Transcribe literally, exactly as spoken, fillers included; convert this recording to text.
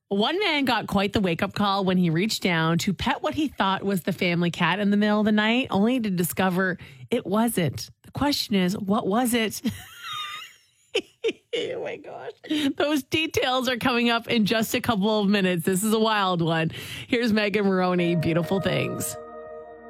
One man got quite the wake up call when he reached down to pet what he thought was the family cat in the middle of the night, only to discover it wasn't. The question is, what was it? Oh my gosh. Those details are coming up in just a couple of minutes. This is a wild one. Here's Megan Maroney, Beautiful Things.